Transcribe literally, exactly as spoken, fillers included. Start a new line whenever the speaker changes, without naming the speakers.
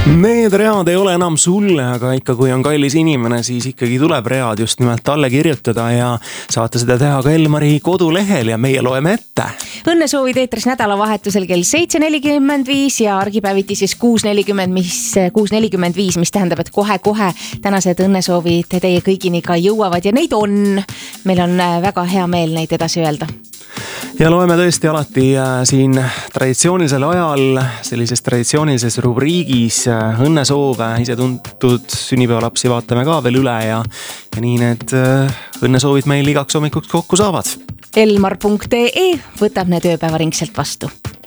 Need read ei ole enam sulle, aga ikka kui on kallis inimene, siis ikkagi tuleb read just nimelt talle kirjutada ja saate seda teha ka Elmari kodulehel ja meie loeme ette.
Õnnesoovid eetris nädalavahetusel kell seitse nelikümmend viis ja argipäeviti siis kuus nelikümmend, mis, kuus nelikümmend viis, mis tähendab, et kohe-kohe tänased õnnesoovid teie kõigini ka jõuavad ja neid on. Meil on väga hea meel neid edasi öelda.
Ja loeme tõesti alati siin traditsioonilisel ajal sellises traditsioonilises rubriigis õnnesoove, ise tuntud sünnipäevalapsi vaatame ka veel üle ja, ja nii need õnnesoovid meil igaks hommikuks kokku saavad.
elmar punkt ee võtab need ööpäevaringselt vastu.